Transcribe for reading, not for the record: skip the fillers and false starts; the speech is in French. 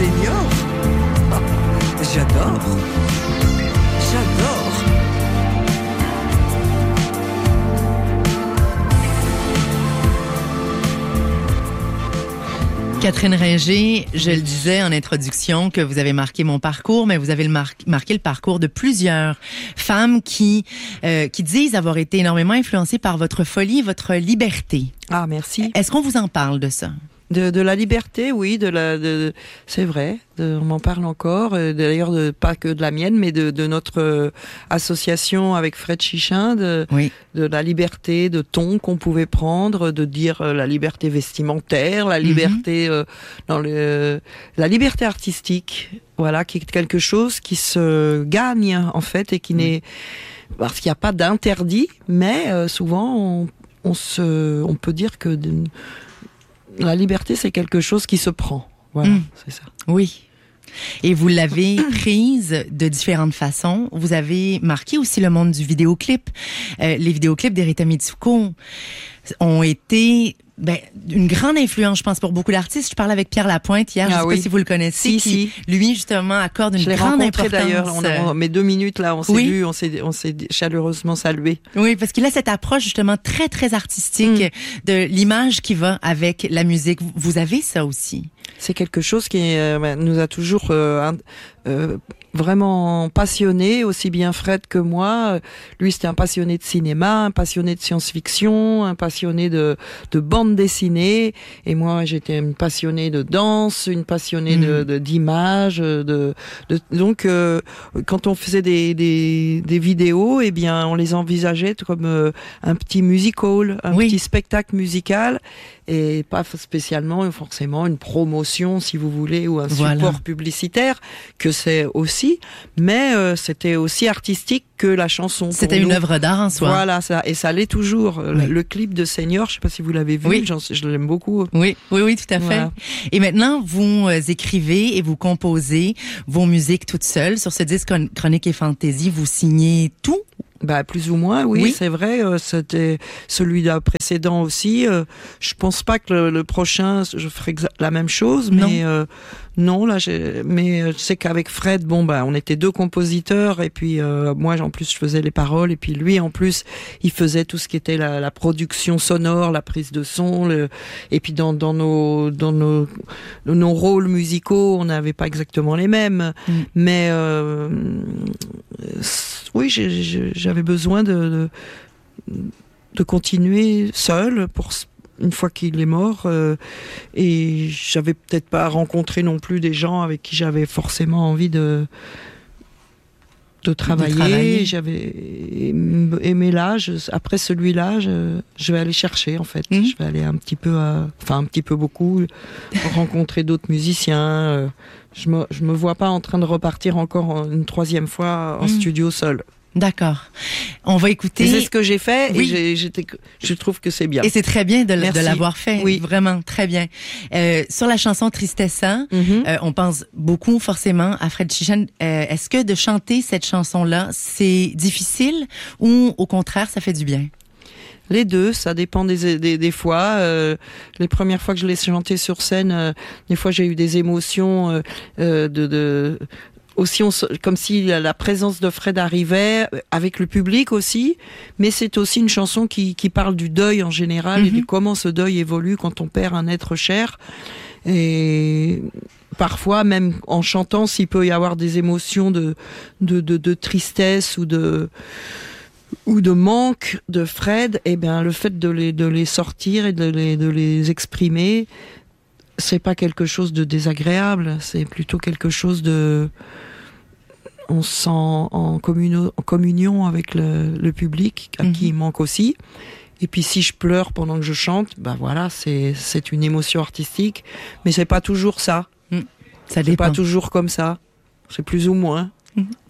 seniors. J'adore. Catherine Ringer, je le disais en introduction que vous avez marqué mon parcours, mais vous avez marqué le parcours de plusieurs femmes qui disent avoir été énormément influencées par votre folie, votre liberté. Ah, merci. Est-ce qu'on vous en parle de ça? De la liberté, oui, c'est vrai, on m'en parle encore, d'ailleurs pas que de la mienne, mais de notre association avec Fred Chichin, de la liberté de ton qu'on pouvait prendre, de dire la liberté vestimentaire, la liberté la liberté artistique, voilà, qui est quelque chose qui se gagne en fait et qui n'est parce qu'il n'y a pas d'interdit, mais souvent on peut dire que la liberté, c'est quelque chose qui se prend. Voilà, c'est ça. Oui. Et vous l'avez prise de différentes façons. Vous avez marqué aussi le monde du vidéoclip. Les vidéoclips d'Erita Mitsuko ont été une grande influence, je pense, pour beaucoup d'artistes. Je parlais avec Pierre Lapointe hier, je ne sais pas si vous le connaissez, qui, lui, justement, accorde une grande importance. D'ailleurs, mes 2 minutes, là, on s'est vu, on s'est chaleureusement salué. Oui, parce qu'il a cette approche, justement, très, très artistique de l'image qui va avec la musique. Vous avez ça aussi? C'est quelque chose qui nous a toujours vraiment passionné, aussi bien Fred que moi. Lui, c'était un passionné de cinéma, un passionné de science-fiction, un passionné de bande dessinée. Et moi, j'étais une passionnée de danse, une passionnée d'images. Donc, quand on faisait des vidéos, eh bien, on les envisageait comme un petit musical, un petit spectacle musical, et pas spécialement, forcément, une promotion, si vous voulez, ou un support publicitaire, que c'est aussi, mais c'était aussi artistique que la chanson. C'était une œuvre d'art en soi. Voilà, ça, et ça l'est toujours. Le clip de Senior, je sais pas si vous l'avez vu, je l'aime beaucoup. Oui, tout à fait. Voilà. Et maintenant, vous écrivez et vous composez vos musiques toutes seules. Sur ce disque Chronique et Fantaisie, vous signez tout? Plus ou moins, oui. C'est vrai. C'était celui précédent aussi. Je pense pas que le prochain, je ferai la même chose, mais non, là, mais je sais qu'avec Fred, on était 2 compositeurs, et puis moi, en plus, je faisais les paroles, et puis lui, en plus, il faisait tout ce qui était la production sonore, la prise de son, et puis dans nos rôles musicaux, on n'avait pas exactement les mêmes, mais oui, j'avais besoin de continuer seul une fois qu'il est mort, et j'avais peut-être pas rencontré non plus des gens avec qui j'avais forcément envie de travailler. J'avais aimé là, après celui-là, je vais aller chercher en fait. Je vais aller un petit peu beaucoup rencontrer d'autres musiciens. Je me vois pas en train de repartir encore une 3e fois en studio seul. D'accord. On va écouter. C'est ce que j'ai fait, et je trouve que c'est bien. Et c'est très bien de l'avoir fait. Oui. Vraiment, très bien. Sur la chanson Tristessa, on pense beaucoup forcément à Fred Chichin. Est-ce que de chanter cette chanson-là, c'est difficile ou au contraire, ça fait du bien? Les deux, ça dépend des fois. Les premières fois que je l'ai chanté sur scène, des fois j'ai eu des émotions aussi, comme si la présence de Fred arrivait avec le public aussi, mais c'est aussi une chanson qui parle du deuil en général et de comment ce deuil évolue quand on perd un être cher. Et parfois, même en chantant, s'il peut y avoir des émotions de tristesse ou de manque de Fred, eh bien, le fait de les sortir et de les exprimer, c'est pas quelque chose de désagréable, c'est plutôt quelque chose on se sent en communion avec le public, à qui il manque aussi. Et puis si je pleure pendant que je chante, voilà, c'est une émotion artistique, mais c'est pas toujours ça. Ça dépend. C'est pas toujours comme ça. C'est plus ou moins.